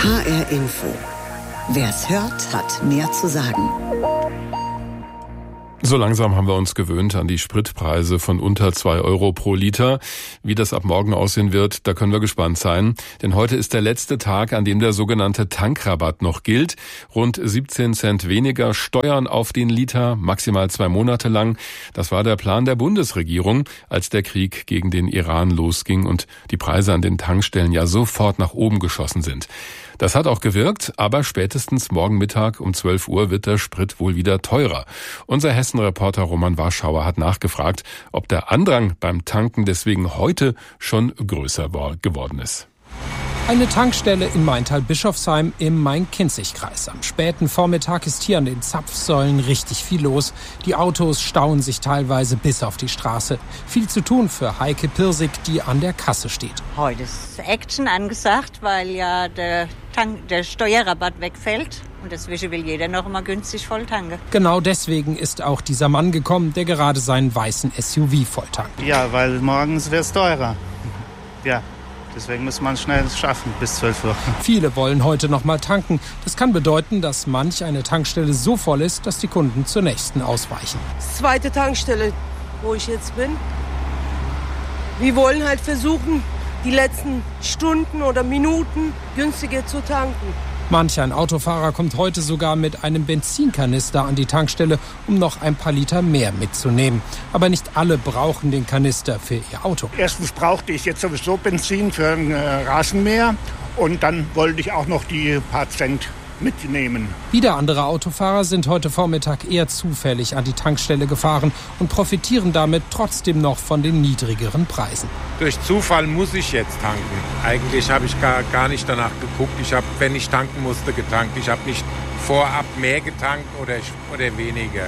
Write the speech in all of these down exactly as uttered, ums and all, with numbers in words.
H R Info. Wer's hört, hat mehr zu sagen. So langsam haben wir uns gewöhnt an die Spritpreise von unter zwei Euro pro Liter. Wie das ab morgen aussehen wird, da können wir gespannt sein. Denn heute ist der letzte Tag, an dem der sogenannte Tankrabatt noch gilt. Rund siebzehn Cent weniger Steuern auf den Liter, maximal zwei Monate lang. Das war der Plan der Bundesregierung, als der Krieg gegen den Iran losging und die Preise an den Tankstellen ja sofort nach oben geschossen sind. Das hat auch gewirkt, aber spätestens morgen Mittag um zwölf Uhr wird der Sprit wohl wieder teurer. Unser Hessen-Reporter Roman Warschauer hat nachgefragt, ob der Andrang beim Tanken deswegen heute schon größer geworden ist. Eine Tankstelle in Maintal-Bischofsheim im Main-Kinzig-Kreis. Am späten Vormittag ist hier an den Zapfsäulen richtig viel los. Die Autos stauen sich teilweise bis auf die Straße. Viel zu tun für Heike Pirsig, die an der Kasse steht. Heute ist Action angesagt, weil ja der, Tank, der Steuerrabatt wegfällt. Und deswegen will jeder noch mal günstig voll tanken. Genau deswegen ist auch dieser Mann gekommen, der gerade seinen weißen S U V volltankt. Ja, weil morgens wäre es teurer. Ja. Deswegen muss man schnell schaffen bis zwölf Uhr. Viele wollen heute noch mal tanken. Das kann bedeuten, dass manch eine Tankstelle so voll ist, dass die Kunden zur nächsten ausweichen. Zweite Tankstelle, wo ich jetzt bin. Wir wollen halt versuchen, die letzten Stunden oder Minuten günstiger zu tanken. Manch ein Autofahrer kommt heute sogar mit einem Benzinkanister an die Tankstelle, um noch ein paar Liter mehr mitzunehmen. Aber nicht alle brauchen den Kanister für ihr Auto. Erstens brauchte ich jetzt sowieso Benzin für ein äh, Rasenmäher und dann wollte ich auch noch die paar Cent mitnehmen. Wieder andere Autofahrer sind heute Vormittag eher zufällig an die Tankstelle gefahren und profitieren damit trotzdem noch von den niedrigeren Preisen. Durch Zufall muss ich jetzt tanken. Eigentlich habe ich gar, gar nicht danach geguckt. Ich habe, wenn ich tanken musste, getankt. Ich habe nicht vorab mehr getankt oder, oder weniger.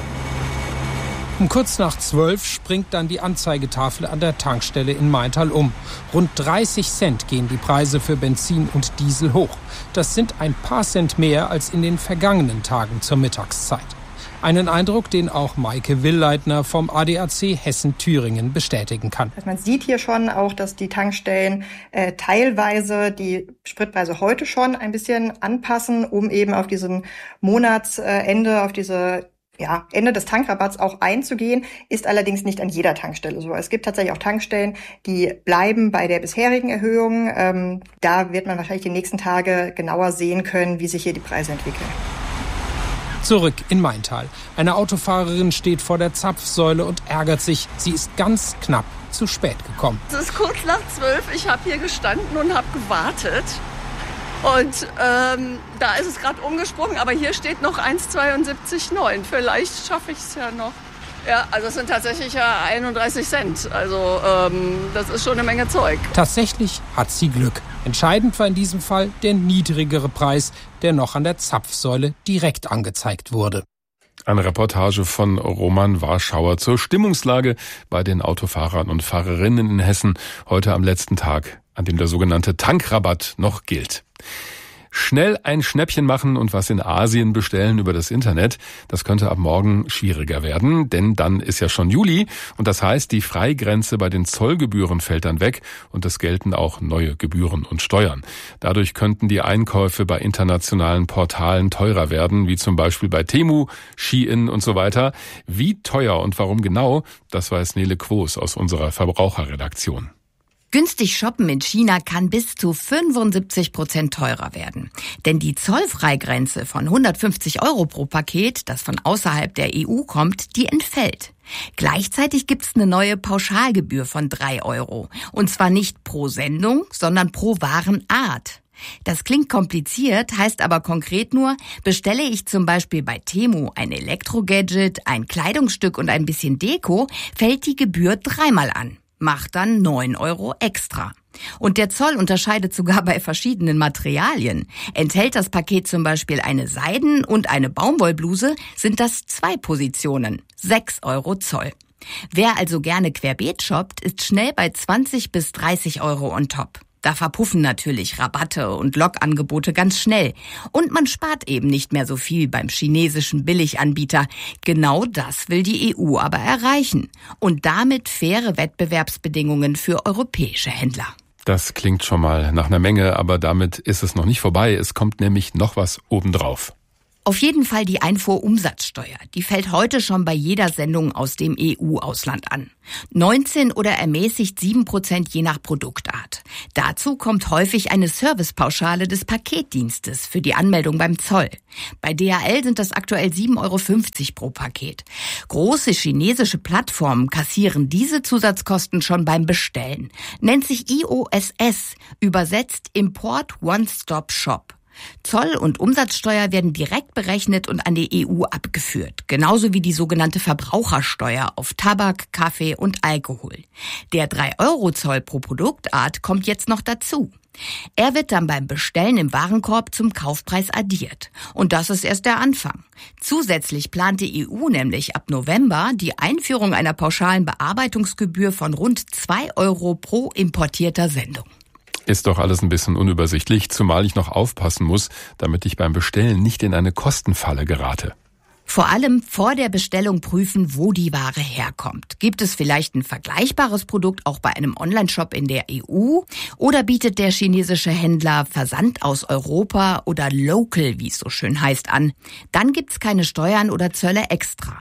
Um kurz nach zwölf springt dann die Anzeigetafel an der Tankstelle in Maintal um. Rund dreißig Cent gehen die Preise für Benzin und Diesel hoch. Das sind ein paar Cent mehr als in den vergangenen Tagen zur Mittagszeit. Einen Eindruck, den auch Maike Willleitner vom A D A C Hessen-Thüringen bestätigen kann. Man sieht hier schon auch, dass die Tankstellen äh, teilweise die Spritpreise heute schon ein bisschen anpassen, um eben auf diesen Monatsende, auf diese ja, Ende des Tankrabatts auch einzugehen, ist allerdings nicht an jeder Tankstelle so. Es gibt tatsächlich auch Tankstellen, die bleiben bei der bisherigen Erhöhung. Ähm, da wird man wahrscheinlich die nächsten Tage genauer sehen können, wie sich hier die Preise entwickeln. Zurück in Maintal. Eine Autofahrerin steht vor der Zapfsäule und ärgert sich. Sie ist ganz knapp zu spät gekommen. Es ist kurz nach zwölf. Ich habe hier gestanden und habe gewartet. Und ähm, da ist es gerade umgesprungen, aber hier steht noch eins Komma zweiundsiebzig neun. Vielleicht schaffe ich es ja noch. Ja, also es sind tatsächlich ja einunddreißig Cent. Also ähm, das ist schon eine Menge Zeug. Tatsächlich hat sie Glück. Entscheidend war in diesem Fall der niedrigere Preis, der noch an der Zapfsäule direkt angezeigt wurde. Eine Reportage von Roman Warschauer zur Stimmungslage bei den Autofahrern und Fahrerinnen in Hessen heute am letzten Tag, an dem der sogenannte Tankrabatt noch gilt. Schnell ein Schnäppchen machen und was in Asien bestellen über das Internet, das könnte ab morgen schwieriger werden, denn dann ist ja schon Juli und das heißt, die Freigrenze bei den Zollgebühren fällt dann weg und es gelten auch neue Gebühren und Steuern. Dadurch könnten die Einkäufe bei internationalen Portalen teurer werden, wie zum Beispiel bei Temu, Shein und so weiter. Wie teuer und warum genau, das weiß Nele Quos aus unserer Verbraucherredaktion. Günstig shoppen in China kann bis zu fünfundsiebzig Prozent teurer werden. Denn die Zollfreigrenze von hundertfünfzig Euro pro Paket, das von außerhalb der E U kommt, die entfällt. Gleichzeitig gibt's eine neue Pauschalgebühr von drei Euro. Und zwar nicht pro Sendung, sondern pro Warenart. Das klingt kompliziert, heißt aber konkret nur, bestelle ich zum Beispiel bei Temu ein Elektrogadget, ein Kleidungsstück und ein bisschen Deko, fällt die Gebühr dreimal an. Macht dann neun Euro extra. Und der Zoll unterscheidet sogar bei verschiedenen Materialien. Enthält das Paket zum Beispiel eine Seiden- und eine Baumwollbluse, sind das zwei Positionen, sechs Euro Zoll. Wer also gerne querbeet shoppt, ist schnell bei zwanzig bis dreißig Euro on top. Da verpuffen natürlich Rabatte und Lockangebote ganz schnell. Und man spart eben nicht mehr so viel beim chinesischen Billiganbieter. Genau das will die E U aber erreichen. Und damit faire Wettbewerbsbedingungen für europäische Händler. Das klingt schon mal nach einer Menge, aber damit ist es noch nicht vorbei. Es kommt nämlich noch was obendrauf. Auf jeden Fall die Einfuhrumsatzsteuer. Die fällt heute schon bei jeder Sendung aus dem E U-Ausland an. neunzehn oder ermäßigt sieben Prozent je nach Produktart. Dazu kommt häufig eine Servicepauschale des Paketdienstes für die Anmeldung beim Zoll. Bei D H L sind das aktuell sieben Euro fünfzig pro Paket. Große chinesische Plattformen kassieren diese Zusatzkosten schon beim Bestellen. Nennt sich I O S S, übersetzt Import One-Stop Shop. Zoll- und Umsatzsteuer werden direkt berechnet und an die E U abgeführt, genauso wie die sogenannte Verbrauchersteuer auf Tabak, Kaffee und Alkohol. Der drei Euro Zoll pro Produktart kommt jetzt noch dazu. Er wird dann beim Bestellen im Warenkorb zum Kaufpreis addiert. Und das ist erst der Anfang. Zusätzlich plant die E U nämlich ab November die Einführung einer pauschalen Bearbeitungsgebühr von rund zwei Euro pro importierter Sendung. Ist doch alles ein bisschen unübersichtlich, zumal ich noch aufpassen muss, damit ich beim Bestellen nicht in eine Kostenfalle gerate. Vor allem vor der Bestellung prüfen, wo die Ware herkommt. Gibt es vielleicht ein vergleichbares Produkt auch bei einem Onlineshop in der E U? Oder bietet der chinesische Händler Versand aus Europa oder Local, wie es so schön heißt, an? Dann gibt's keine Steuern oder Zölle extra.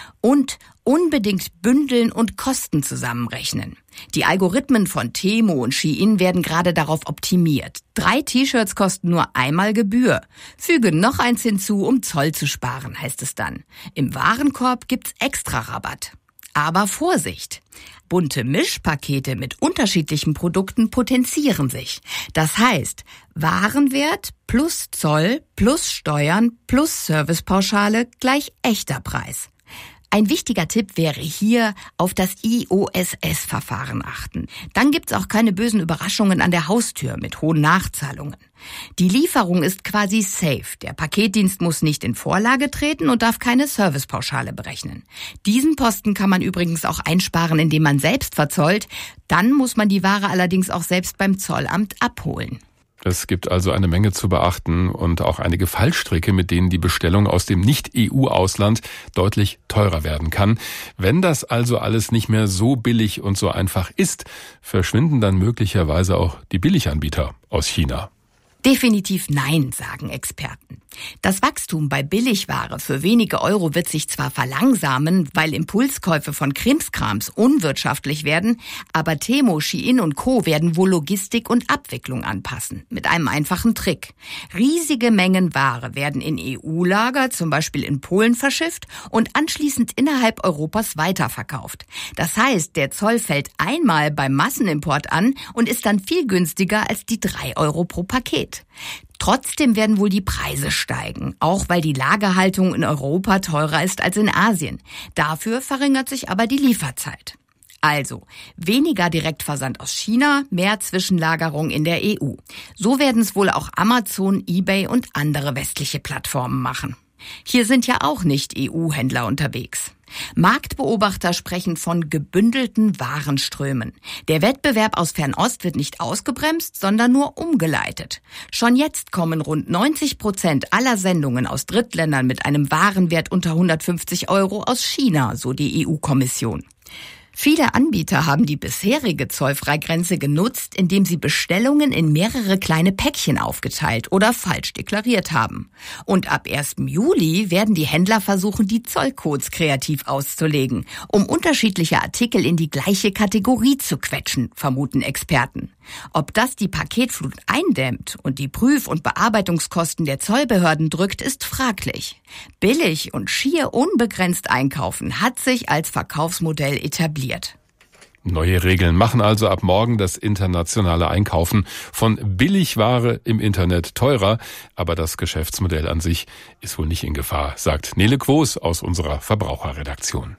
Und unbedingt bündeln und Kosten zusammenrechnen. Die Algorithmen von Temu und Shein werden gerade darauf optimiert. Drei T-Shirts kosten nur einmal Gebühr. Füge noch eins hinzu, um Zoll zu sparen, heißt es dann. Im Warenkorb gibt's extra Rabatt. Aber Vorsicht! Bunte Mischpakete mit unterschiedlichen Produkten potenzieren sich. Das heißt, Warenwert plus Zoll plus Steuern plus Servicepauschale gleich echter Preis. Ein wichtiger Tipp wäre hier, auf das I O S S-Verfahren achten. Dann gibt's auch keine bösen Überraschungen an der Haustür mit hohen Nachzahlungen. Die Lieferung ist quasi safe. Der Paketdienst muss nicht in Vorlage treten und darf keine Servicepauschale berechnen. Diesen Posten kann man übrigens auch einsparen, indem man selbst verzollt. Dann muss man die Ware allerdings auch selbst beim Zollamt abholen. Es gibt also eine Menge zu beachten und auch einige Fallstricke, mit denen die Bestellung aus dem Nicht-E U-Ausland deutlich teurer werden kann. Wenn das also alles nicht mehr so billig und so einfach ist, verschwinden dann möglicherweise auch die Billiganbieter aus China. Definitiv nein, sagen Experten. Das Wachstum bei Billigware für wenige Euro wird sich zwar verlangsamen, weil Impulskäufe von Krimskrams unwirtschaftlich werden, aber Temu, Shein und Co. werden wohl Logistik und Abwicklung anpassen, mit einem einfachen Trick. Riesige Mengen Ware werden in E U-Lager, zum Beispiel in Polen, verschifft und anschließend innerhalb Europas weiterverkauft. Das heißt, der Zoll fällt einmal beim Massenimport an und ist dann viel günstiger als die drei Euro pro Paket. Trotzdem werden wohl die Preise steigen, auch weil die Lagerhaltung in Europa teurer ist als in Asien. Dafür verringert sich aber die Lieferzeit. Also, weniger Direktversand aus China, mehr Zwischenlagerung in der E U. So werden es wohl auch Amazon, eBay und andere westliche Plattformen machen. Hier sind ja auch Nicht-E U-Händler unterwegs. Marktbeobachter sprechen von gebündelten Warenströmen. Der Wettbewerb aus Fernost wird nicht ausgebremst, sondern nur umgeleitet. Schon jetzt kommen rund neunzig Prozent aller Sendungen aus Drittländern mit einem Warenwert unter hundertfünfzig Euro aus China, so die E U-Kommission. Viele Anbieter haben die bisherige Zollfreigrenze genutzt, indem sie Bestellungen in mehrere kleine Päckchen aufgeteilt oder falsch deklariert haben. Und ab ersten Juli werden die Händler versuchen, die Zollcodes kreativ auszulegen, um unterschiedliche Artikel in die gleiche Kategorie zu quetschen, vermuten Experten. Ob das die Paketflut eindämmt und die Prüf- und Bearbeitungskosten der Zollbehörden drückt, ist fraglich. Billig und schier unbegrenzt einkaufen hat sich als Verkaufsmodell etabliert. Neue Regeln machen also ab morgen das internationale Einkaufen von Billigware im Internet teurer. Aber das Geschäftsmodell an sich ist wohl nicht in Gefahr, sagt Nele Quos aus unserer Verbraucherredaktion.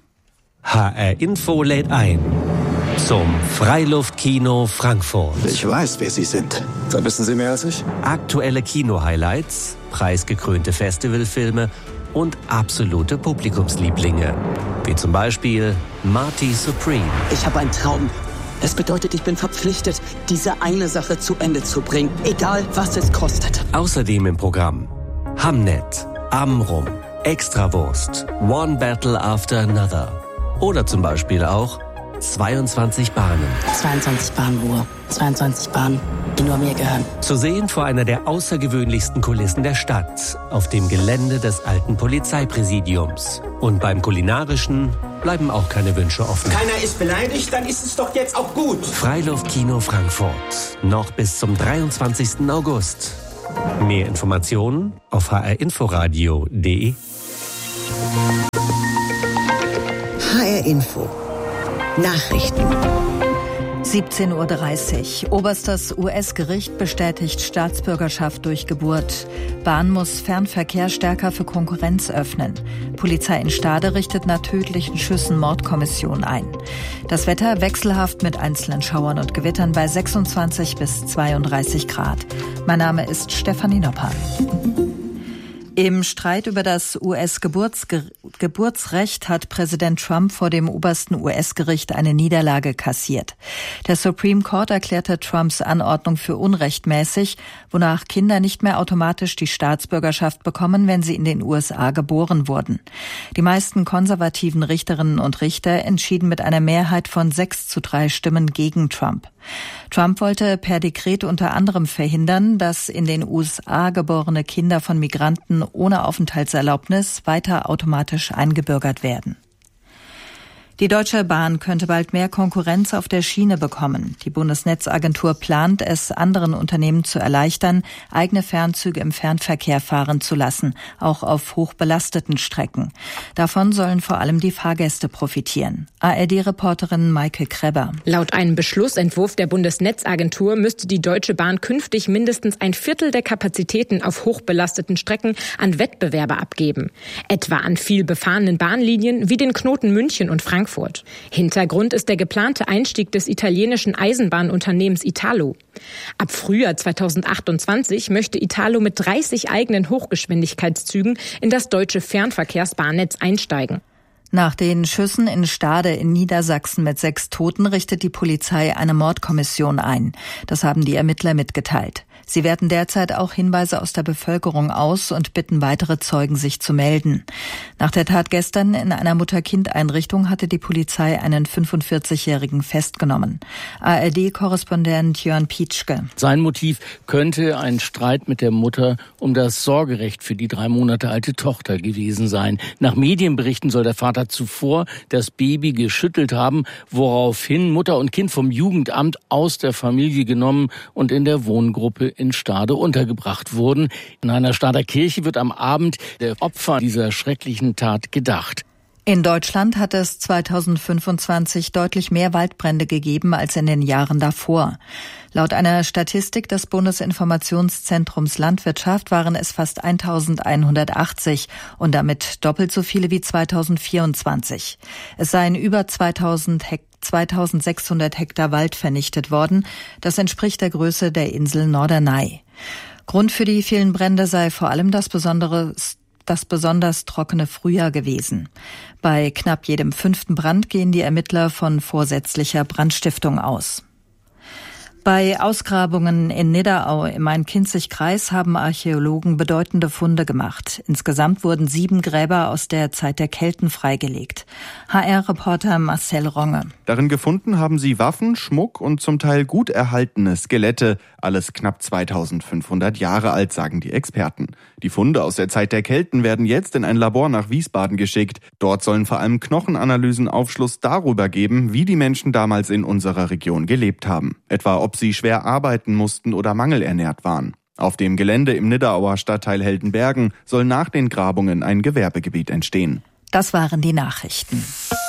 H R Info lädt ein zum Freiluftkino Frankfurt. Ich weiß, wer Sie sind. Da wissen Sie mehr als ich. Aktuelle Kino-Highlights, preisgekrönte Festivalfilme und absolute Publikumslieblinge. Wie zum Beispiel Marty Supreme. Ich habe einen Traum. Das bedeutet, ich bin verpflichtet, diese eine Sache zu Ende zu bringen, egal was es kostet. Außerdem im Programm Hamnet, Amrum, Extrawurst, One Battle After Another. Oder zum Beispiel auch zweiundzwanzig Bahnen. zweiundzwanzig Bahnen, Ruhe. zweiundzwanzig Bahnen, die nur mir gehören. Zu sehen vor einer der außergewöhnlichsten Kulissen der Stadt, auf dem Gelände des alten Polizeipräsidiums. Und beim Kulinarischen bleiben auch keine Wünsche offen. Keiner ist beleidigt, dann ist es doch jetzt auch gut. Freiluftkino Frankfurt. Noch bis zum dreiundzwanzigsten August. Mehr Informationen auf h r inforadio punkt d e. H R Info. Nachrichten. siebzehn Uhr dreißig. Oberstes U S-Gericht bestätigt Staatsbürgerschaft durch Geburt. Bahn muss Fernverkehr stärker für Konkurrenz öffnen. Polizei in Stade richtet nach tödlichen Schüssen Mordkommission ein. Das Wetter wechselhaft mit einzelnen Schauern und Gewittern bei sechsundzwanzig bis zweiunddreißig Grad. Mein Name ist Stefanie Nopper. Im Streit über das U S-Geburtsrecht hat Präsident Trump vor dem obersten U S-Gericht eine Niederlage kassiert. Der Supreme Court erklärte Trumps Anordnung für unrechtmäßig, wonach Kinder nicht mehr automatisch die Staatsbürgerschaft bekommen, wenn sie in den U S A geboren wurden. Die meisten konservativen Richterinnen und Richter entschieden mit einer Mehrheit von sechs zu drei Stimmen gegen Trump. Trump wollte per Dekret unter anderem verhindern, dass in den U S A geborene Kinder von Migranten ohne Aufenthaltserlaubnis weiter automatisch eingebürgert werden. Die Deutsche Bahn könnte bald mehr Konkurrenz auf der Schiene bekommen. Die Bundesnetzagentur plant, es anderen Unternehmen zu erleichtern, eigene Fernzüge im Fernverkehr fahren zu lassen, auch auf hochbelasteten Strecken. Davon sollen vor allem die Fahrgäste profitieren. A R D-Reporterin Maike Kreber. Laut einem Beschlussentwurf der Bundesnetzagentur müsste die Deutsche Bahn künftig mindestens ein Viertel der Kapazitäten auf hochbelasteten Strecken an Wettbewerber abgeben. Etwa an viel befahrenen Bahnlinien wie den Knoten München und Frankfurt. Hintergrund ist der geplante Einstieg des italienischen Eisenbahnunternehmens Italo. Ab Frühjahr zweitausendachtundzwanzig möchte Italo mit dreißig eigenen Hochgeschwindigkeitszügen in das deutsche Fernverkehrsbahnnetz einsteigen. Nach den Schüssen in Stade in Niedersachsen mit sechs Toten richtet die Polizei eine Mordkommission ein. Das haben die Ermittler mitgeteilt. Sie werten derzeit auch Hinweise aus der Bevölkerung aus und bitten weitere Zeugen, sich zu melden. Nach der Tat gestern in einer Mutter-Kind-Einrichtung hatte die Polizei einen fünfundvierzigjährigen festgenommen. A R D-Korrespondent Jörn Pietschke. Sein Motiv könnte ein Streit mit der Mutter um das Sorgerecht für die drei Monate alte Tochter gewesen sein. Nach Medienberichten soll der Vater zuvor das Baby geschüttelt haben, woraufhin Mutter und Kind vom Jugendamt aus der Familie genommen und in der Wohngruppe in Stade untergebracht wurden. In einer Stader Kirche wird am Abend der Opfer dieser schrecklichen Tat gedacht. In Deutschland hat es zweitausendfünfundzwanzig deutlich mehr Waldbrände gegeben als in den Jahren davor. Laut einer Statistik des Bundesinformationszentrums Landwirtschaft waren es fast eintausendeinhundertachtzig und damit doppelt so viele wie zweitausendvierundzwanzig. Es seien über zweitausend Hektar zweitausendsechshundert Hektar Wald vernichtet worden. Das entspricht der Größe der Insel Norderney. Grund für die vielen Brände sei vor allem das besondere das besonders trockene Frühjahr gewesen. Bei knapp jedem fünften Brand gehen die Ermittler von vorsätzlicher Brandstiftung aus. Bei Ausgrabungen in Nidderau im Main-Kinzig-Kreis haben Archäologen bedeutende Funde gemacht. Insgesamt wurden sieben Gräber aus der Zeit der Kelten freigelegt. H R-Reporter Marcel Ronge. Darin gefunden haben sie Waffen, Schmuck und zum Teil gut erhaltene Skelette. Alles knapp zweitausendfünfhundert Jahre alt, sagen die Experten. Die Funde aus der Zeit der Kelten werden jetzt in ein Labor nach Wiesbaden geschickt. Dort sollen vor allem Knochenanalysen Aufschluss darüber geben, wie die Menschen damals in unserer Region gelebt haben. Etwa ob sie schwer arbeiten mussten oder mangelernährt waren. Auf dem Gelände im Nidderauer Stadtteil Heldenbergen soll nach den Grabungen ein Gewerbegebiet entstehen. Das waren die Nachrichten.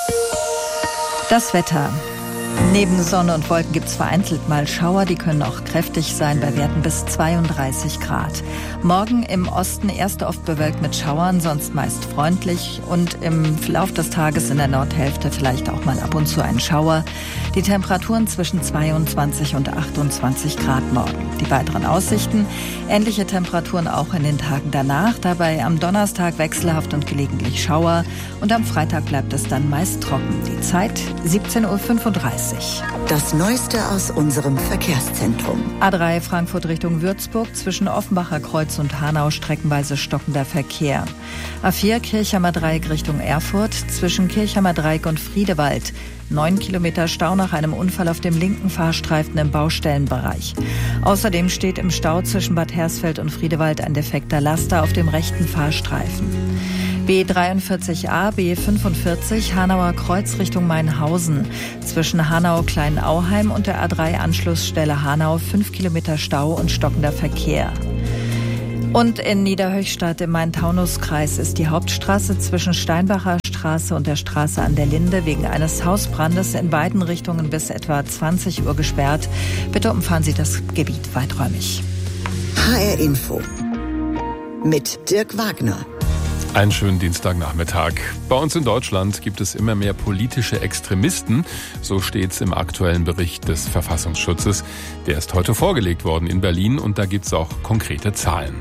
Das Wetter. Neben Sonne und Wolken gibt es vereinzelt mal Schauer, die können auch kräftig sein, bei Werten bis zweiunddreißig Grad. Morgen im Osten erst oft bewölkt mit Schauern, sonst meist freundlich und im Verlauf des Tages in der Nordhälfte vielleicht auch mal ab und zu ein Schauer. Die Temperaturen zwischen zweiundzwanzig und achtundzwanzig Grad morgen. Die weiteren Aussichten, ähnliche Temperaturen auch in den Tagen danach, dabei am Donnerstag wechselhaft und gelegentlich Schauer und am Freitag bleibt es dann meist trocken. Die Zeit siebzehn Uhr fünfunddreißig. dreißig. Das Neueste aus unserem Verkehrszentrum. A drei Frankfurt Richtung Würzburg zwischen Offenbacher Kreuz und Hanau streckenweise stockender Verkehr. A vier Kirchheimer Dreieck Richtung Erfurt zwischen Kirchheimer Dreieck und Friedewald. Neun Kilometer Stau nach einem Unfall auf dem linken Fahrstreifen im Baustellenbereich. Außerdem steht im Stau zwischen Bad Hersfeld und Friedewald ein defekter Laster auf dem rechten Fahrstreifen. B dreiundvierzig a, B fünfundvierzig, Hanauer Kreuz Richtung Mainhausen. Zwischen Hanau-Kleinauheim und der A drei Anschlussstelle Hanau fünf Kilometer Stau und stockender Verkehr. Und in Niederhöchstadt im Main-Taunus-Kreis ist die Hauptstraße zwischen Steinbacher Straße und der Straße an der Linde wegen eines Hausbrandes in beiden Richtungen bis etwa zwanzig Uhr gesperrt. Bitte umfahren Sie das Gebiet weiträumig. H R Info mit Dirk Wagner. Einen schönen Dienstagnachmittag. Bei uns in Deutschland gibt es immer mehr politische Extremisten. So steht's im aktuellen Bericht des Verfassungsschutzes. Der ist heute vorgelegt worden in Berlin und da gibt's auch konkrete Zahlen.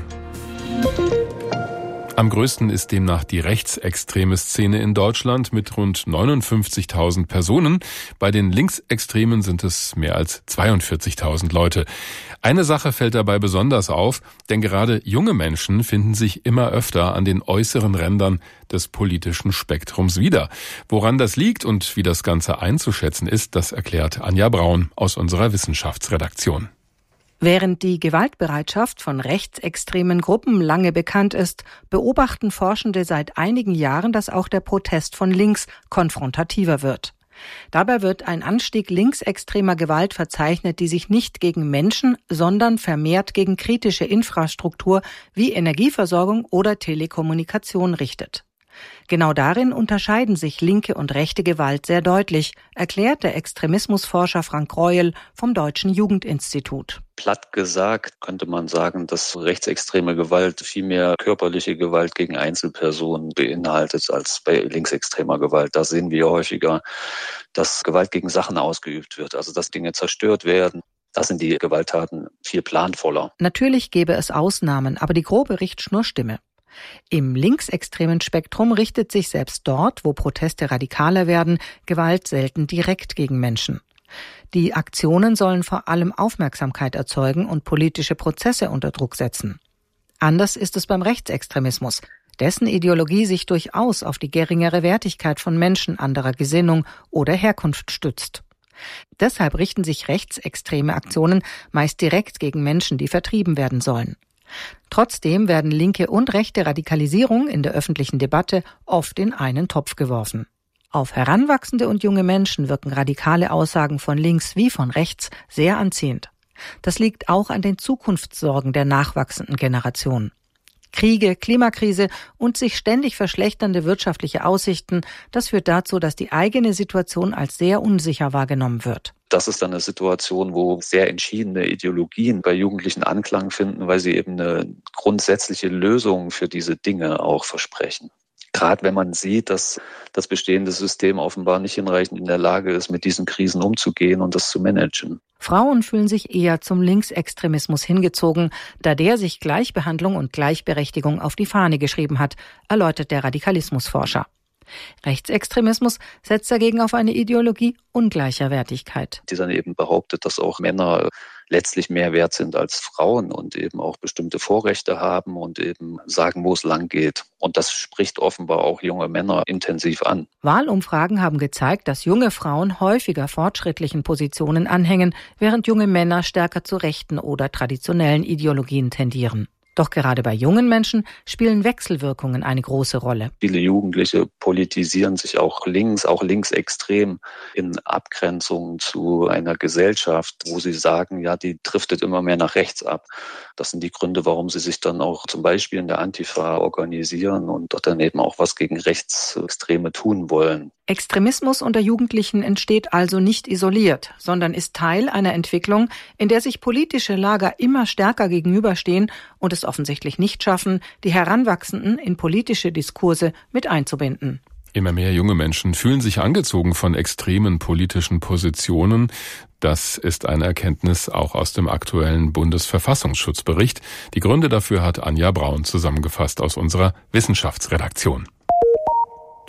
Am größten ist demnach die rechtsextreme Szene in Deutschland mit rund neunundfünfzigtausend Personen. Bei den Linksextremen sind es mehr als zweiundvierzigtausend Leute. Eine Sache fällt dabei besonders auf, denn gerade junge Menschen finden sich immer öfter an den äußeren Rändern des politischen Spektrums wieder. Woran das liegt und wie das Ganze einzuschätzen ist, das erklärt Anja Braun aus unserer Wissenschaftsredaktion. Während die Gewaltbereitschaft von rechtsextremen Gruppen lange bekannt ist, beobachten Forschende seit einigen Jahren, dass auch der Protest von links konfrontativer wird. Dabei wird ein Anstieg linksextremer Gewalt verzeichnet, die sich nicht gegen Menschen, sondern vermehrt gegen kritische Infrastruktur wie Energieversorgung oder Telekommunikation richtet. Genau darin unterscheiden sich linke und rechte Gewalt sehr deutlich, erklärt der Extremismusforscher Frank Reuel vom Deutschen Jugendinstitut. Platt gesagt könnte man sagen, dass rechtsextreme Gewalt viel mehr körperliche Gewalt gegen Einzelpersonen beinhaltet als bei linksextremer Gewalt. Da sehen wir häufiger, dass Gewalt gegen Sachen ausgeübt wird, also dass Dinge zerstört werden. Da sind die Gewalttaten viel planvoller. Natürlich gäbe es Ausnahmen, aber die grobe Richtschnur stimme. Im linksextremen Spektrum richtet sich selbst dort, wo Proteste radikaler werden, Gewalt selten direkt gegen Menschen. Die Aktionen sollen vor allem Aufmerksamkeit erzeugen und politische Prozesse unter Druck setzen. Anders ist es beim Rechtsextremismus, dessen Ideologie sich durchaus auf die geringere Wertigkeit von Menschen anderer Gesinnung oder Herkunft stützt. Deshalb richten sich rechtsextreme Aktionen meist direkt gegen Menschen, die vertrieben werden sollen. Trotzdem werden linke und rechte Radikalisierung in der öffentlichen Debatte oft in einen Topf geworfen. Auf heranwachsende und junge Menschen wirken radikale Aussagen von links wie von rechts sehr anziehend. Das liegt auch an den Zukunftssorgen der nachwachsenden Generation. Kriege, Klimakrise und sich ständig verschlechternde wirtschaftliche Aussichten, das führt dazu, dass die eigene Situation als sehr unsicher wahrgenommen wird. Das ist dann eine Situation, wo sehr entschiedene Ideologien bei Jugendlichen Anklang finden, weil sie eben eine grundsätzliche Lösung für diese Dinge auch versprechen. Gerade wenn man sieht, dass das bestehende System offenbar nicht hinreichend in der Lage ist, mit diesen Krisen umzugehen und das zu managen. Frauen fühlen sich eher zum Linksextremismus hingezogen, da der sich Gleichbehandlung und Gleichberechtigung auf die Fahne geschrieben hat, erläutert der Radikalismusforscher. Rechtsextremismus setzt dagegen auf eine Ideologie ungleicher Wertigkeit. Die dann eben behauptet, dass auch Männer letztlich mehr wert sind als Frauen und eben auch bestimmte Vorrechte haben und eben sagen, wo es lang geht. Und das spricht offenbar auch junge Männer intensiv an. Wahlumfragen haben gezeigt, dass junge Frauen häufiger fortschrittlichen Positionen anhängen, während junge Männer stärker zu rechten oder traditionellen Ideologien tendieren. Doch gerade bei jungen Menschen spielen Wechselwirkungen eine große Rolle. Viele Jugendliche politisieren sich auch links, auch linksextrem in Abgrenzung zu einer Gesellschaft, wo sie sagen, ja, die driftet immer mehr nach rechts ab. Das sind die Gründe, warum sie sich dann auch zum Beispiel in der Antifa organisieren und dort dann eben auch was gegen Rechtsextreme tun wollen. Extremismus unter Jugendlichen entsteht also nicht isoliert, sondern ist Teil einer Entwicklung, in der sich politische Lager immer stärker gegenüberstehen und es offensichtlich nicht schaffen, die Heranwachsenden in politische Diskurse mit einzubinden. Immer mehr junge Menschen fühlen sich angezogen von extremen politischen Positionen. Das ist eine Erkenntnis auch aus dem aktuellen Bundesverfassungsschutzbericht. Die Gründe dafür hat Anja Braun zusammengefasst aus unserer Wissenschaftsredaktion.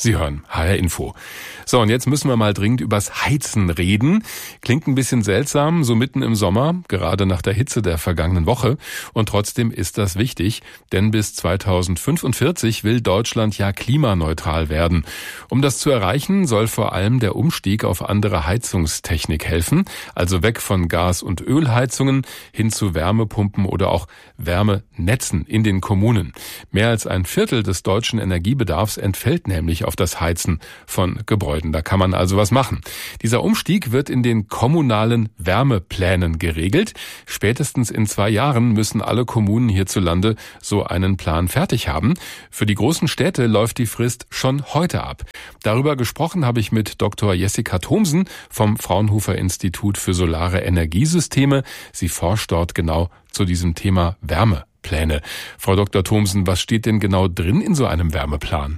Sie hören H R Info. So, und jetzt müssen wir mal dringend übers Heizen reden. Klingt ein bisschen seltsam, so mitten im Sommer, gerade nach der Hitze der vergangenen Woche. Und trotzdem ist das wichtig, denn bis zweitausendfünfundvierzig will Deutschland ja klimaneutral werden. Um das zu erreichen, soll vor allem der Umstieg auf andere Heizungstechnik helfen, also weg von Gas- und Ölheizungen hin zu Wärmepumpen oder auch Wärmenetzen in den Kommunen. Mehr als ein Viertel des deutschen Energiebedarfs entfällt nämlich auf das Heizen von Gebäuden. Da kann man also was machen. Dieser Umstieg wird in den kommunalen Wärmeplänen geregelt. Spätestens in zwei Jahren müssen alle Kommunen hierzulande so einen Plan fertig haben. Für die großen Städte läuft die Frist schon heute ab. Darüber gesprochen habe ich mit Doktor Jessica Thomsen vom Fraunhofer Institut für Solare Energiesysteme. Sie forscht dort genau zu diesem Thema Wärmepläne. Frau Doktor Thomsen, was steht denn genau drin in so einem Wärmeplan?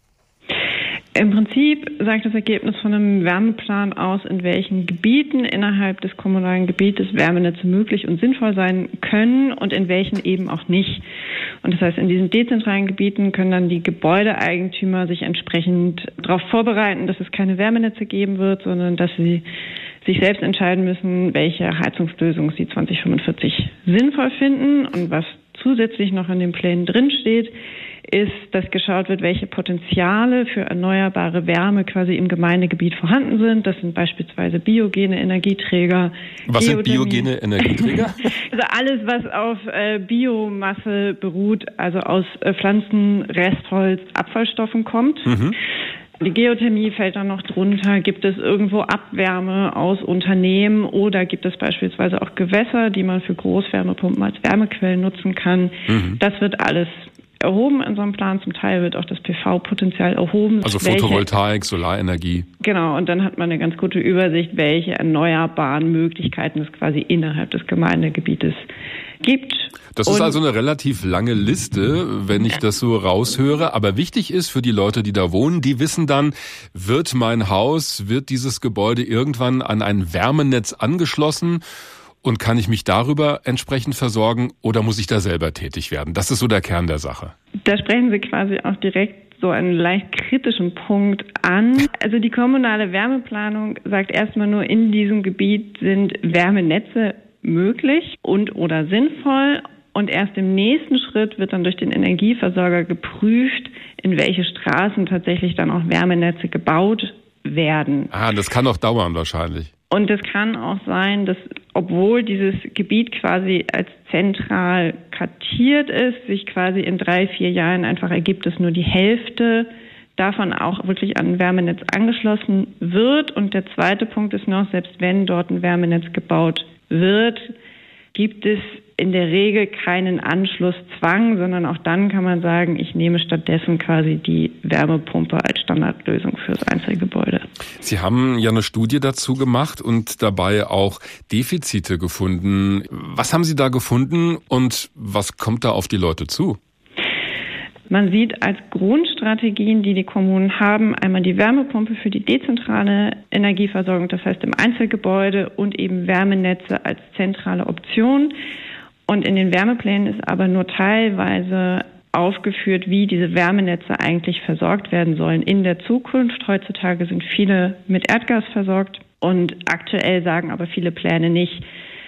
Im Prinzip sagt das Ergebnis von einem Wärmeplan aus, in welchen Gebieten innerhalb des kommunalen Gebietes Wärmenetze möglich und sinnvoll sein können und in welchen eben auch nicht. Und das heißt, in diesen dezentralen Gebieten können dann die Gebäudeeigentümer sich entsprechend darauf vorbereiten, dass es keine Wärmenetze geben wird, sondern dass sie sich selbst entscheiden müssen, welche Heizungslösung sie zwanzig fünfundvierzig sinnvoll finden. Und was zusätzlich noch in den Plänen drinsteht, ist, dass geschaut wird, welche Potenziale für erneuerbare Wärme quasi im Gemeindegebiet vorhanden sind. Das sind beispielsweise biogene Energieträger. Was sind biogene Energieträger? Also alles, was auf äh, Biomasse beruht, also aus äh, Pflanzen, Restholz, Abfallstoffen kommt. Mhm. Die Geothermie fällt dann noch drunter. Gibt es irgendwo Abwärme aus Unternehmen oder gibt es beispielsweise auch Gewässer, die man für Großwärmepumpen als Wärmequellen nutzen kann? Mhm. Das wird alles erhoben in so einem Plan. Zum Teil wird auch das P V-Potenzial erhoben. Also Photovoltaik, welche, Solarenergie. Genau, und dann hat man eine ganz gute Übersicht, welche erneuerbaren Möglichkeiten es quasi innerhalb des Gemeindegebietes gibt. Das ist und, also eine relativ lange Liste, wenn ich das so raushöre. Aber wichtig ist für die Leute, die da wohnen, die wissen dann, wird mein Haus, wird dieses Gebäude irgendwann an ein Wärmenetz angeschlossen? Und kann ich mich darüber entsprechend versorgen oder muss ich da selber tätig werden? Das ist so der Kern der Sache. Da sprechen Sie quasi auch direkt so einen leicht kritischen Punkt an. Also die kommunale Wärmeplanung sagt erstmal nur, in diesem Gebiet sind Wärmenetze möglich und oder sinnvoll. Und erst im nächsten Schritt wird dann durch den Energieversorger geprüft, in welche Straßen tatsächlich dann auch Wärmenetze gebaut werden. Ah, das kann auch dauern wahrscheinlich. Und es kann auch sein, dass obwohl dieses Gebiet quasi als zentral kartiert ist, sich quasi in drei, vier Jahren einfach ergibt, dass nur die Hälfte davon auch wirklich an ein Wärmenetz angeschlossen wird. Und der zweite Punkt ist noch, selbst wenn dort ein Wärmenetz gebaut wird, gibt es in der Regel keinen Anschlusszwang, sondern auch dann kann man sagen, ich nehme stattdessen quasi die Wärmepumpe als Standardlösung fürs Einzelgebäude. Sie haben ja eine Studie dazu gemacht und dabei auch Defizite gefunden. Was haben Sie da gefunden und was kommt da auf die Leute zu? Man sieht als Grundstrategien, die die Kommunen haben, einmal die Wärmepumpe für die dezentrale Energieversorgung, das heißt im Einzelgebäude, und eben Wärmenetze als zentrale Option. Und in den Wärmeplänen ist aber nur teilweise aufgeführt, wie diese Wärmenetze eigentlich versorgt werden sollen in der Zukunft. Heutzutage sind viele mit Erdgas versorgt und aktuell sagen aber viele Pläne nicht,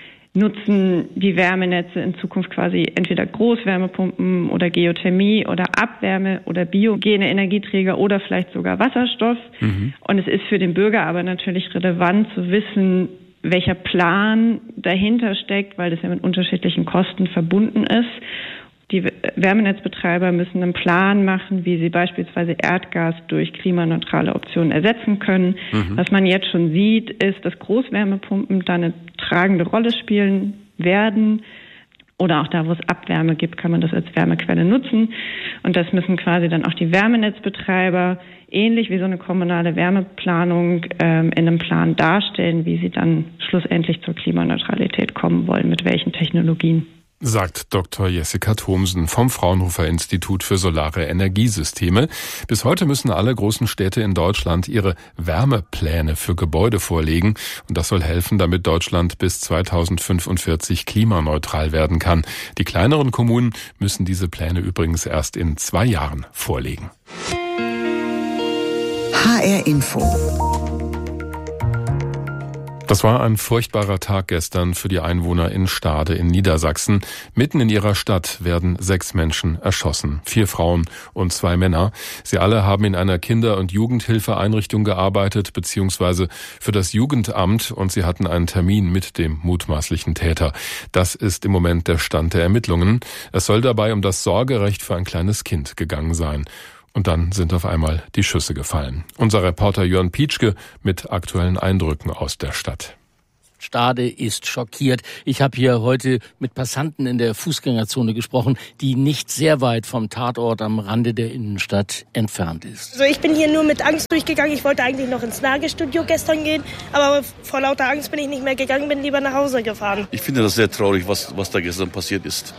nutzen die Wärmenetze in Zukunft quasi entweder Großwärmepumpen oder Geothermie oder Abwärme oder biogene Energieträger oder vielleicht sogar Wasserstoff. Mhm. Und es ist für den Bürger aber natürlich relevant zu wissen, welcher Plan dahinter steckt, weil das ja mit unterschiedlichen Kosten verbunden ist. Die Wärmenetzbetreiber müssen einen Plan machen, wie sie beispielsweise Erdgas durch klimaneutrale Optionen ersetzen können. Mhm. Was man jetzt schon sieht, ist, dass Großwärmepumpen da eine tragende Rolle spielen werden. Oder auch da, wo es Abwärme gibt, kann man das als Wärmequelle nutzen. Und das müssen quasi dann auch die Wärmenetzbetreiber, ähnlich wie so eine kommunale Wärmeplanung, ähm, in einem Plan darstellen, wie sie dann schlussendlich zur Klimaneutralität kommen wollen, mit welchen Technologien. Sagt Doktor Jessica Thomsen vom Fraunhofer Institut für Solare Energiesysteme. Bis heute müssen alle großen Städte in Deutschland ihre Wärmepläne für Gebäude vorlegen. Und das soll helfen, damit Deutschland bis zweitausendfünfundvierzig klimaneutral werden kann. Die kleineren Kommunen müssen diese Pläne übrigens erst in zwei Jahren vorlegen. H R Info. Das war ein furchtbarer Tag gestern für die Einwohner in Stade in Niedersachsen. Mitten in ihrer Stadt werden sechs Menschen erschossen. Vier Frauen und zwei Männer. Sie alle haben in einer Kinder- und Jugendhilfeeinrichtung gearbeitet, beziehungsweise für das Jugendamt, und sie hatten einen Termin mit dem mutmaßlichen Täter. Das ist im Moment der Stand der Ermittlungen. Es soll dabei um das Sorgerecht für ein kleines Kind gegangen sein. Und dann sind auf einmal die Schüsse gefallen. Unser Reporter Jörn Pietschke mit aktuellen Eindrücken aus der Stadt. Stade ist schockiert. Ich habe hier heute mit Passanten in der Fußgängerzone gesprochen, die nicht sehr weit vom Tatort am Rande der Innenstadt entfernt ist. Also ich bin hier nur mit Angst durchgegangen. Ich wollte eigentlich noch ins Nagelstudio gestern gehen, aber vor lauter Angst bin ich nicht mehr gegangen, bin lieber nach Hause gefahren. Ich finde das sehr traurig, was, was da gestern passiert ist.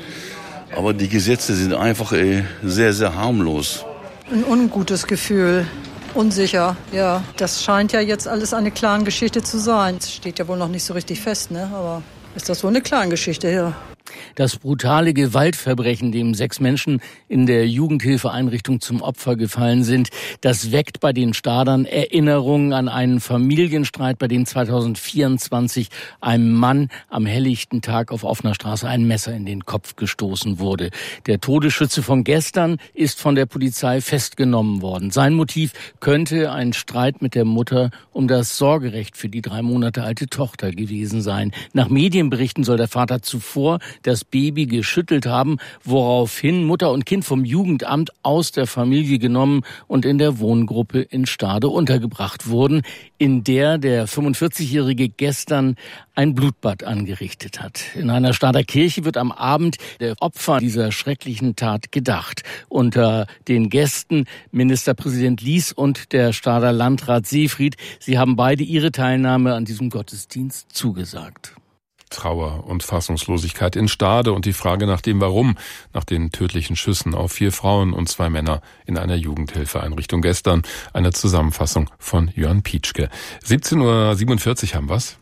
Aber die Gesetze sind einfach ey, sehr, sehr harmlos. Ein ungutes Gefühl, unsicher, ja. Das scheint ja jetzt alles eine Clan-Geschichte zu sein. Das steht ja wohl noch nicht so richtig fest, ne? Aber ist das wohl eine Clan-Geschichte, ja. Das brutale Gewaltverbrechen, dem sechs Menschen in der Jugendhilfeeinrichtung zum Opfer gefallen sind, das weckt bei den Stadern Erinnerungen an einen Familienstreit, bei dem zweitausendvierundzwanzig einem Mann am helllichten Tag auf offener Straße ein Messer in den Kopf gestoßen wurde. Der Todesschütze von gestern ist von der Polizei festgenommen worden. Sein Motiv könnte ein Streit mit der Mutter um das Sorgerecht für die drei Monate alte Tochter gewesen sein. Nach Medienberichten soll der Vater zuvor das Baby geschüttelt haben, woraufhin Mutter und Kind vom Jugendamt aus der Familie genommen und in der Wohngruppe in Stade untergebracht wurden, in der der fünfundvierzigjährige gestern ein Blutbad angerichtet hat. In einer Stader Kirche wird am Abend der Opfer dieser schrecklichen Tat gedacht. Unter den Gästen Ministerpräsident Lies und der Stader Landrat Seefried. Sie haben beide ihre Teilnahme an diesem Gottesdienst zugesagt. Trauer und Fassungslosigkeit in Stade und die Frage nach dem Warum, nach den tödlichen Schüssen auf vier Frauen und zwei Männer in einer Jugendhilfeeinrichtung gestern. Eine Zusammenfassung von Jörn Pietschke. siebzehn Uhr siebenundvierzig haben wir's.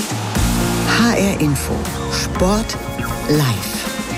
H R Info. Sport live.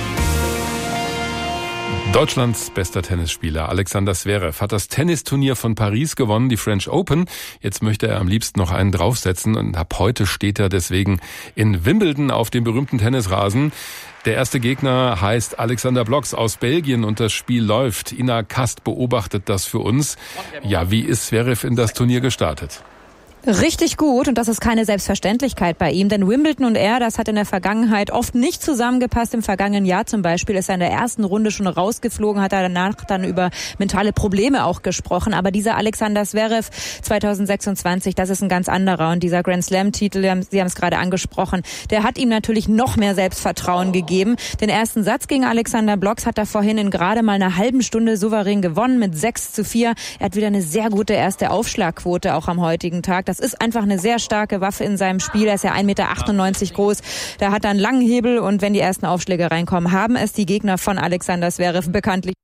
Deutschlands bester Tennisspieler Alexander Zverev hat das Tennisturnier von Paris gewonnen, die French Open. Jetzt möchte er am liebsten noch einen draufsetzen und ab heute steht er deswegen in Wimbledon auf dem berühmten Tennisrasen. Der erste Gegner heißt Alexander Blocks aus Belgien und das Spiel läuft. Ina Kast beobachtet das für uns. Ja, wie ist Zverev in das Turnier gestartet? Richtig gut, und das ist keine Selbstverständlichkeit bei ihm, denn Wimbledon und er, das hat in der Vergangenheit oft nicht zusammengepasst. Im vergangenen Jahr zum Beispiel ist er in der ersten Runde schon rausgeflogen, hat er danach dann über mentale Probleme auch gesprochen. Aber dieser Alexander Zverev zweitausendsechsundzwanzig, das ist ein ganz anderer. Und dieser Grand Slam-Titel, Sie haben es gerade angesprochen, der hat ihm natürlich noch mehr Selbstvertrauen gegeben. Den ersten Satz gegen Alexander Blocks hat er vorhin in gerade mal einer halben Stunde souverän gewonnen mit sechs zu vier. Er hat wieder eine sehr gute erste Aufschlagquote auch am heutigen Tag. Das ist einfach eine sehr starke Waffe in seinem Spiel. Er ist ja ein Meter achtundneunzig groß. Der hat einen langen Hebel und wenn die ersten Aufschläge reinkommen, haben es die Gegner von Alexander Zverev bekanntlich.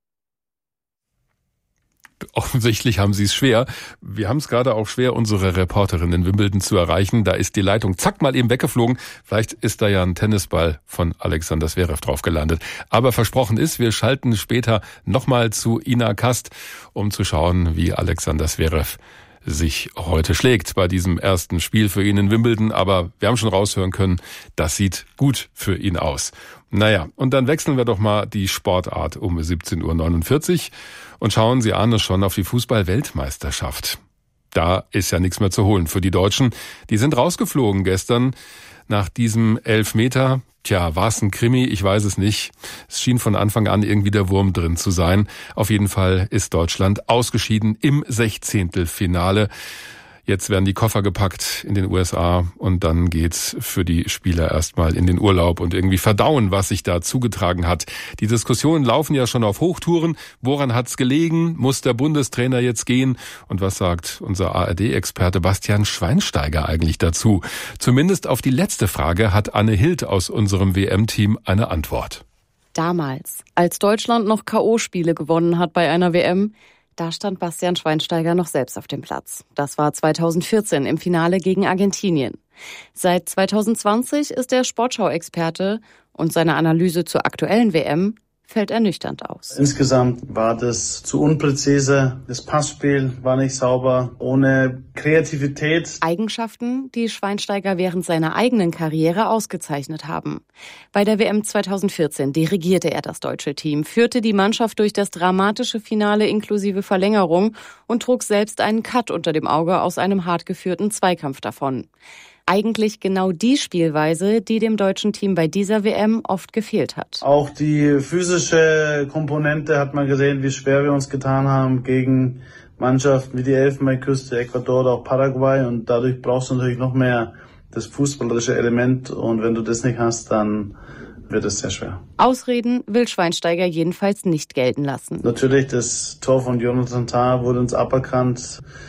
Offensichtlich haben sie es schwer. Wir haben es gerade auch schwer, unsere Reporterin in Wimbledon zu erreichen. Da ist die Leitung zack mal eben weggeflogen. Vielleicht ist da ja ein Tennisball von Alexander Zverev drauf gelandet. Aber versprochen ist, wir schalten später nochmal zu Ina Kast, um zu schauen, wie Alexander Zverev sich heute schlägt bei diesem ersten Spiel für ihn in Wimbledon. Aber wir haben schon raushören können, das sieht gut für ihn aus. Naja, und dann wechseln wir doch mal die Sportart um siebzehn Uhr neunundvierzig und schauen, Sie ahnen es schon, auf die Fußball-Weltmeisterschaft. Da ist ja nichts mehr zu holen für die Deutschen. Die sind rausgeflogen gestern nach diesem Elfmeter. Tja, war es ein Krimi? Ich weiß es nicht. Es schien von Anfang an irgendwie der Wurm drin zu sein. Auf jeden Fall ist Deutschland ausgeschieden im Sechzehntelfinale. Jetzt werden die Koffer gepackt in den U S A und dann geht's für die Spieler erstmal in den Urlaub und irgendwie verdauen, was sich da zugetragen hat. Die Diskussionen laufen ja schon auf Hochtouren. Woran hat's gelegen? Muss der Bundestrainer jetzt gehen? Und was sagt unser A R D-Experte Bastian Schweinsteiger eigentlich dazu? Zumindest auf die letzte Frage hat Anne Hild aus unserem W M-Team eine Antwort. Damals, als Deutschland noch K O-Spiele gewonnen hat bei einer W M, da stand Bastian Schweinsteiger noch selbst auf dem Platz. Das war zweitausendvierzehn im Finale gegen Argentinien. Seit zweitausendzwanzig ist er Sportschau-Experte und seine Analyse zur aktuellen W M fällt ernüchternd aus. Insgesamt war das zu unpräzise. Das Passspiel war nicht sauber, ohne Kreativität. Eigenschaften, die Schweinsteiger während seiner eigenen Karriere ausgezeichnet haben. Bei der W M zweitausendvierzehn dirigierte er das deutsche Team, führte die Mannschaft durch das dramatische Finale inklusive Verlängerung und trug selbst einen Cut unter dem Auge aus einem hart geführten Zweikampf davon. Eigentlich genau die Spielweise, die dem deutschen Team bei dieser W M oft gefehlt hat. Auch die physische Komponente hat man gesehen, wie schwer wir uns getan haben gegen Mannschaften wie die Elfenbeinküste, Ecuador oder auch Paraguay. Und dadurch brauchst du natürlich noch mehr das fußballerische Element. Und wenn du das nicht hast, dann wird es sehr schwer. Ausreden will Schweinsteiger jedenfalls nicht gelten lassen. Natürlich, das Tor von Jonathan Tah wurde uns aberkannt.